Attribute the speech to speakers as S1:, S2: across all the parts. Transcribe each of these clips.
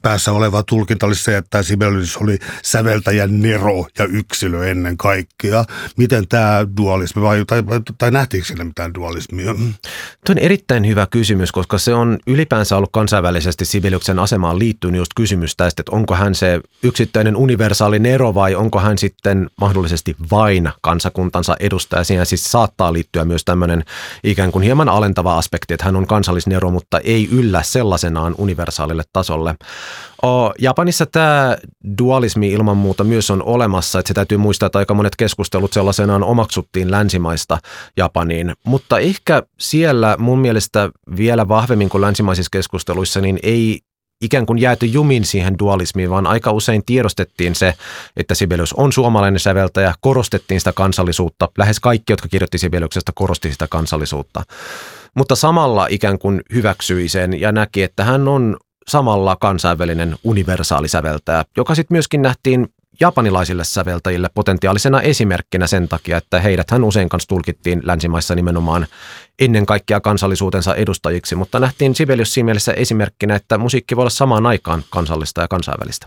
S1: päässä oleva tulkinta oli se, että Sibelius oli säveltäjän nero ja yksilö ennen kaikkea. Miten tämä dualismi, tai nähtiinkö siinä mitään dualismia?
S2: Tuo on erittäin hyvä kysymys, koska se on ylipäänsä ollut kansainvälisesti Sibeliuksen asemaan liittyen just kysymys tästä, että onko hän se yksittäinen universaali nero vai onko hän sitten mahdollisesti vain kansakuntansa edustaja. Siihen siis saattaa liittyä myös tämmöinen ikään kuin hieman alentava aspekti, että hän on kansallisnero, mutta ei yllä sellaisenaan universaalille tasolle. Japanissa tämä dualismi ilman muuta myös on olemassa, että se täytyy muistaa, että aika monet keskustelut sellaisenaan omaksuttiin länsimaista Japaniin, mutta ehkä siellä mun mielestä vielä vahvemmin kuin länsimaisissa keskusteluissa, niin ei ikään kuin jääty jumiin siihen dualismiin, vaan aika usein tiedostettiin se, että Sibelius on suomalainen säveltäjä, korostettiin sitä kansallisuutta. Lähes kaikki, jotka kirjoitti Sibeliuksesta, korosti sitä kansallisuutta. Mutta samalla ikään kuin hyväksyi sen ja näki, että hän on samalla kansainvälinen universaali säveltäjä, joka sitten myöskin nähtiin japanilaisille säveltäjille potentiaalisena esimerkkinä sen takia, että heidäthän usein kanssa tulkittiin länsimaissa nimenomaan ennen kaikkea kansallisuutensa edustajiksi, mutta nähtiin Sibelius siinä mielessä esimerkkinä, että musiikki voi olla samaan aikaan kansallista ja kansainvälistä.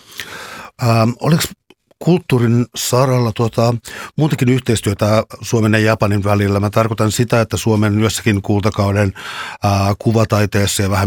S1: Oliko kulttuurin saralla muutenkin yhteistyötä Suomen ja Japanin välillä? Mä tarkoitan sitä, että Suomen jossakin kultakauden kuvataiteessa ja vähän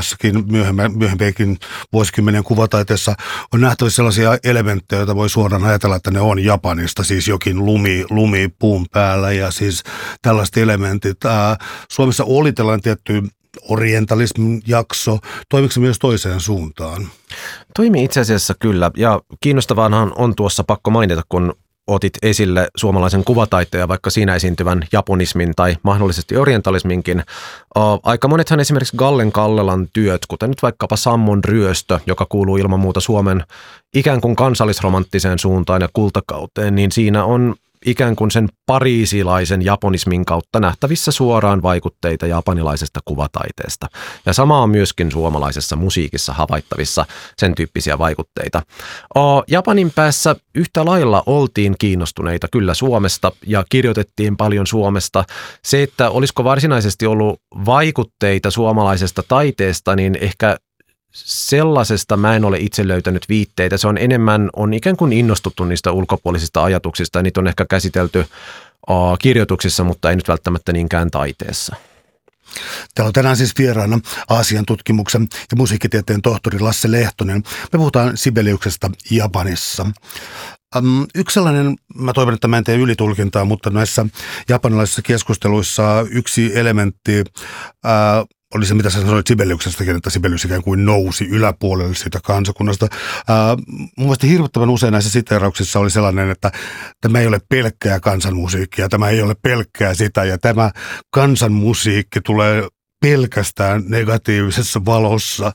S1: myöhempienkin vuosikymmenen kuvataiteessa on nähtävissä sellaisia elementtejä, joita voi suoraan ajatella, että ne on Japanista, siis jokin lumi puun päällä ja siis tällaiset elementit. Suomessa oli tällainen tietty orientalismin jakso. Toimiko se myös toiseen suuntaan?
S2: Toimi itse asiassa kyllä, ja kiinnostavaanhan on tuossa pakko mainita, kun otit esille suomalaisen kuvataiteen ja vaikka siinä esiintyvän japonismin tai mahdollisesti orientalisminkin. Aika monethan esimerkiksi Gallen Kallelan työt, kuten nyt vaikkapa Sammon ryöstö, joka kuuluu ilman muuta Suomen ikään kuin kansallisromanttiseen suuntaan ja kultakauteen, niin siinä on ikään kuin sen pariisilaisen japonismin kautta nähtävissä suoraan vaikutteita japanilaisesta kuvataiteesta. Ja sama on myöskin suomalaisessa musiikissa havaittavissa sen tyyppisiä vaikutteita. Japanin päässä yhtä lailla oltiin kiinnostuneita kyllä Suomesta ja kirjoitettiin paljon Suomesta. Se, että olisiko varsinaisesti ollut vaikutteita suomalaisesta taiteesta, niin ehkä sellaisesta mä en ole itse löytänyt viitteitä. Se on enemmän, on ikään kuin innostuttu niistä ulkopuolisista ajatuksista. Niitä on ehkä käsitelty kirjoituksissa, mutta ei nyt välttämättä niinkään taiteessa.
S1: Täällä on tänään siis vieraana Aasian tutkimuksen ja musiikkitieteen tohtori Lasse Lehtonen. Me puhutaan Sibeliuksesta Japanissa. Yksi sellainen, mä toivon, että mä en tee ylitulkintaa, mutta näissä japanilaisissa keskusteluissa yksi elementti oli se, mitä sä sanoit Sibeliuksestakin, että Sibelius ikään kuin nousi yläpuolelle siitä kansakunnasta. Mun mielestä hirvittävän usein näissä siteerauksissa oli sellainen, että tämä ei ole pelkkää kansanmusiikkia, tämä ei ole pelkkää sitä, ja tämä kansanmusiikki tulee pelkästään negatiivisessa valossa.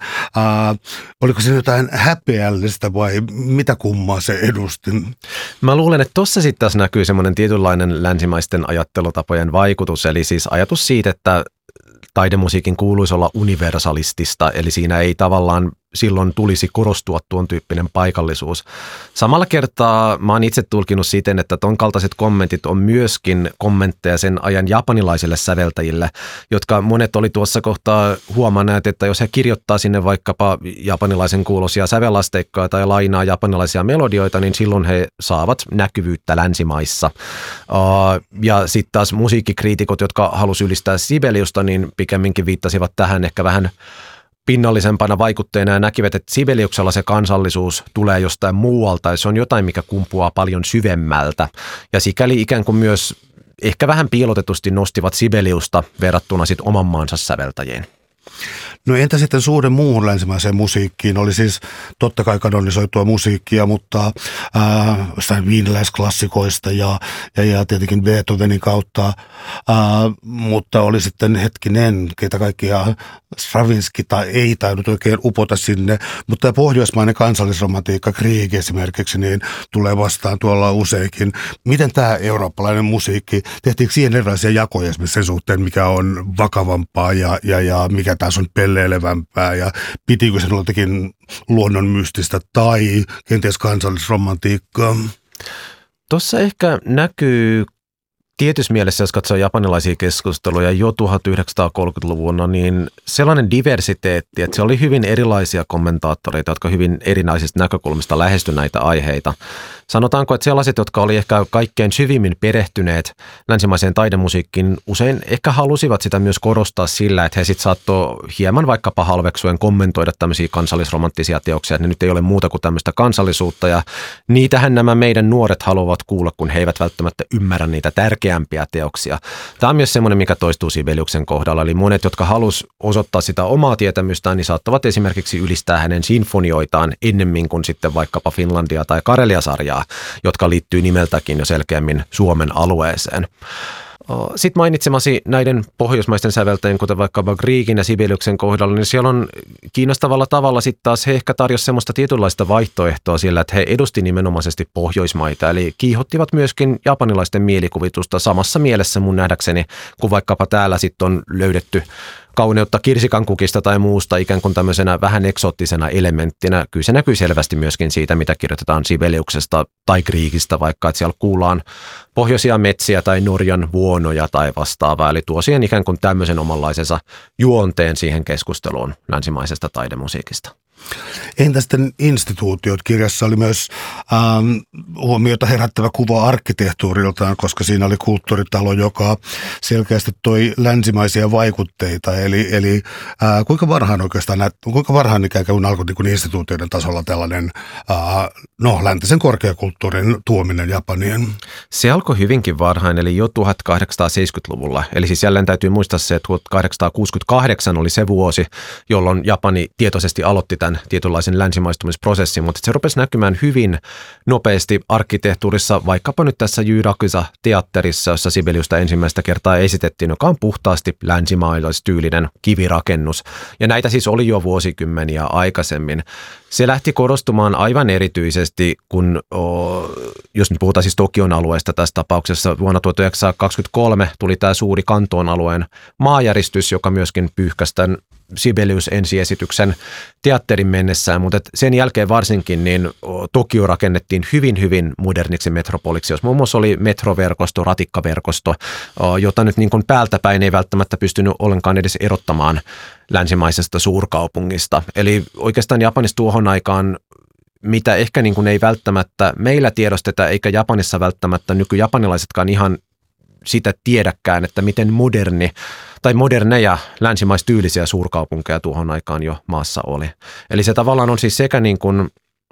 S1: Oliko se jotain häpeällistä vai mitä kummaa se edusti?
S2: Mä luulen, että tuossa sitten taas näkyy semmoinen tietynlainen länsimaisten ajattelutapojen vaikutus, eli siis ajatus siitä, että taidemusiikin kuuluisi olla universalistista, eli siinä ei tavallaan silloin tulisi korostua tuon tyyppinen paikallisuus. Samalla kertaa mä oon itse tulkinut siten, että ton kaltaiset kommentit on myöskin kommentteja sen ajan japanilaisille säveltäjille, jotka monet oli tuossa kohtaa huomanneet, että jos he kirjoittaa sinne vaikkapa japanilaisen kuuloisia sävelasteikkoja tai lainaa japanilaisia melodioita, niin silloin he saavat näkyvyyttä länsimaissa. Ja sitten taas musiikkikriitikot, jotka halusivat ylistää Sibeliusta, niin pikemminkin viittasivat tähän ehkä vähän pinnallisempana vaikutteena ja näkivät, että Sibeliuksella se kansallisuus tulee jostain muualta ja se on jotain, mikä kumpuaa paljon syvemmältä. Ja sikäli ikään kuin myös ehkä vähän piilotetusti nostivat Sibeliusta verrattuna sitten oman maansa säveltäjiin.
S1: No entä sitten suhde muuhun länsimaiseen musiikkiin? Oli siis totta kai kanonisoitua musiikkia, mutta viiniläisklassikoista ja tietenkin Beethovenin kautta, mutta oli sitten hetkinen, keitä kaikkia Stravinsky ei tainnut oikein upota sinne, mutta tämä pohjoismainen kansallisromantiikka, Grieg esimerkiksi, niin tulee vastaan tuolla useinkin. Miten tämä eurooppalainen musiikki, tehtiinkö siihen erilaisia jakoja esimerkiksi sen suhteen, mikä on vakavampaa ja mikä taas on pelleilevämpää ja pitikö se jotakin luonnon mystistä tai kenties kansallisromantiikkaa?
S2: Tuossa ehkä näkyy Tietyssä mielessä, jos katsoo japanilaisia keskusteluja jo 1930-luvulla, niin sellainen diversiteetti, että se oli hyvin erilaisia kommentaattoreita, jotka hyvin erinäisistä näkökulmista lähestyi näitä aiheita. Sanotaanko, että sellaiset, jotka oli ehkä kaikkein syvimmin perehtyneet länsimaiseen taidemusiikkiin, usein ehkä halusivat sitä myös korostaa sillä, että he sitten saattoi hieman vaikkapa halveksuen kommentoida tämmöisiä kansallisromanttisia teoksia, että ne nyt ei ole muuta kuin tämmöistä kansallisuutta, ja niitähän nämä meidän nuoret haluavat kuulla, kun he eivät välttämättä ymmärrä niitä tärkeämpiä teoksia. Tämä on myös semmoinen, mikä toistuu Sibeliuksen kohdalla, eli monet, jotka halusivat osoittaa sitä omaa tietämystään, niin saattavat esimerkiksi ylistää hänen sinfonioitaan ennemmin kuin sitten vaikkapa Finlandia tai Karelia-sarjaa, jotka liittyy nimeltäkin jo selkeämmin Suomen alueeseen. Sitten mainitsemasi näiden pohjoismaisten säveltäjien, kuten vaikkapa Griegin ja Sibeliuksen kohdalla, niin siellä on kiinnostavalla tavalla sitten taas he ehkä tarjosi semmoista tietynlaista vaihtoehtoa sillä, että he edusti nimenomaisesti Pohjoismaita, eli kiihottivat myöskin japanilaisten mielikuvitusta samassa mielessä mun nähdäkseni, kun vaikkapa täällä sitten on löydetty kauneutta kirsikankukista tai muusta ikään kuin tämmöisenä vähän eksoottisena elementtinä. Kyllä se näkyy selvästi myöskin siitä, mitä kirjoitetaan Sibeliuksesta tai Griegistä, vaikka että siellä kuullaan pohjoisia metsiä tai Norjan vuonoja tai vastaavaa. Eli tuo siihen ikään kuin tämmöisen omanlaisensa juonteen siihen keskusteluun länsimaisesta taidemusiikista.
S1: Entä sitten instituutiot? Kirjassa oli myös huomiota herättävä kuva arkkitehtuuriltaan, koska siinä oli kulttuuritalo, joka selkeästi toi länsimaisia vaikutteita. Eli kuinka varhain ikään kuin alkoi niin kuin instituutioiden tasolla tällainen läntisen korkeakulttuurin tuominen Japaniin?
S2: Se alkoi hyvinkin varhain, eli jo 1870-luvulla. Eli siis jälleen täytyy muistaa se, että 1868 oli se vuosi, jolloin Japani tietoisesti aloitti tämän tietynlaisen länsimaistumisprosessin, mutta se rupesi näkymään hyvin nopeasti arkkitehtuurissa, vaikkapa nyt tässä Jyrakysa-teatterissa, jossa Sibeliusta ensimmäistä kertaa esitettiin, joka on puhtaasti länsimaalaistyylinen kivirakennus. Ja näitä siis oli jo vuosikymmeniä aikaisemmin. Se lähti korostumaan aivan erityisesti, kun jos nyt puhutaan siis Tokion alueesta tässä tapauksessa, vuonna 1923 tuli tämä suuri Kantoon alueen maajäristys, joka myöskin pyyhkäsi tämän Sibelius-ensiesityksen teatterin mennessään, mutta sen jälkeen varsinkin niin Tokio rakennettiin hyvin, hyvin moderniksi metropoliksi, jos muun muassa oli metroverkosto, ratikkaverkosto, jota nyt niin kuin päältä päin ei välttämättä pystynyt ollenkaan edes erottamaan länsimaisesta suurkaupungista. Eli oikeastaan Japanissa tuohon aikaan, mitä ehkä niin kuin ei välttämättä meillä tiedosteta, eikä Japanissa välttämättä nykyjapanilaisetkaan ihan sitä tiedäkään, että miten moderneja länsimaistyylisiä suurkaupunkeja tuohon aikaan jo maassa oli. Eli se tavallaan on siis sekä niin kuin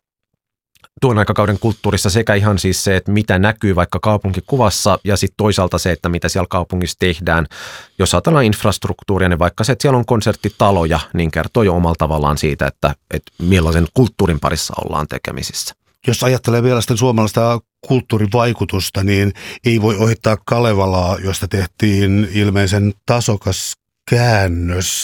S2: tuon aikakauden kulttuurissa sekä ihan siis se, että mitä näkyy vaikka kaupunkikuvassa ja sitten toisaalta se, että mitä siellä kaupungissa tehdään. Jos ajatellaan infrastruktuuria, niin vaikka se, että siellä on konserttitaloja, niin kertoo jo omalla tavallaan siitä, että millaisen kulttuurin parissa ollaan tekemisissä.
S1: Jos ajattelee vielä sitä suomalaista kulttuurivaikutusta, niin ei voi ohittaa Kalevalaa, josta tehtiin ilmeisen tasokas käännös.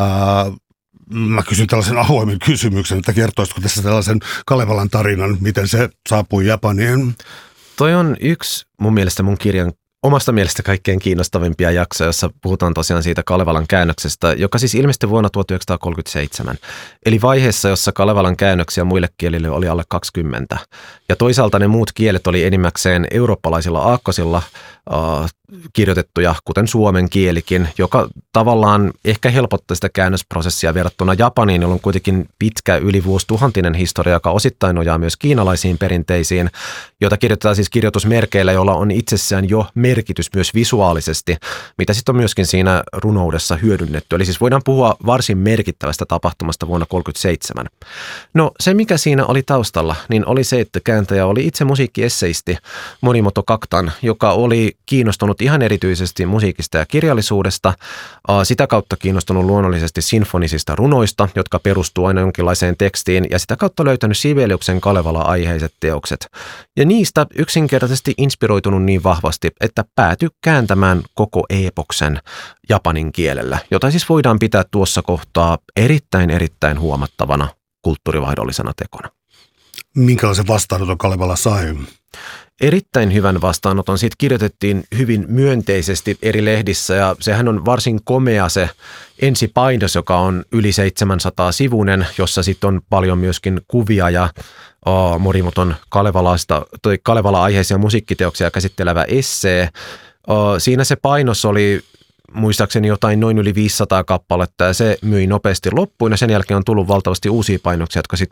S1: Mä kysyn tällaisen avoimen kysymyksen, että kertoisitko tässä tällaisen Kalevalan tarinan, miten se saapui Japaniin?
S2: Toi on yksi mun mielestä mun kirjan omasta mielestä kaikkein kiinnostavimpia jaksoja, jossa puhutaan tosiaan siitä Kalevalan käännöksestä, joka siis ilmestyi vuonna 1937. Eli vaiheessa, jossa Kalevalan käännöksiä muille kielille oli alle 20. Ja toisaalta ne muut kielet oli enimmäkseen eurooppalaisilla aakkosilla kirjoitettuja, kuten suomen kielikin, joka tavallaan ehkä helpottaa sitä käännösprosessia verrattuna Japaniin, jolla on kuitenkin pitkä yli vuosituhantinen historia, joka osittain nojaa myös kiinalaisiin perinteisiin, jota kirjoitetaan siis kirjoitusmerkeillä, jolla on itsessään jo merkitys myös visuaalisesti, mitä sitten on myöskin siinä runoudessa hyödynnetty. Eli siis voidaan puhua varsin merkittävästä tapahtumasta vuonna 1937. No se, mikä siinä oli taustalla, niin oli se, että kääntäjä oli itse musiikkiesseisti Morimoto Kaktan, joka oli kiinnostunut ihan erityisesti musiikista ja kirjallisuudesta, sitä kautta kiinnostunut luonnollisesti sinfonisista runoista, jotka perustuu aina jonkinlaiseen tekstiin, ja sitä kautta löytänyt Sibeliuksen Kalevala-aiheiset teokset. Ja niistä yksinkertaisesti inspiroitunut niin vahvasti, että päätyi kääntämään koko eepoksen japanin kielellä, jota siis voidaan pitää tuossa kohtaa erittäin huomattavana kulttuurivaihdollisena tekona.
S1: Minkälaisen vastaanoton Kalevala sai?
S2: Erittäin hyvän vastaanoton. Siitä kirjoitettiin hyvin myönteisesti eri lehdissä ja sehän on varsin komea se ensipainos, joka on yli 700-sivuinen, jossa sitten on paljon myöskin kuvia ja Morimoton Kalevala-aiheisia musiikkiteoksia käsittelevä essee. Siinä se painos oli muistaakseni jotain noin yli 500 kappaletta ja se myi nopeasti loppuun ja sen jälkeen on tullut valtavasti uusia painoksia, jotka sitten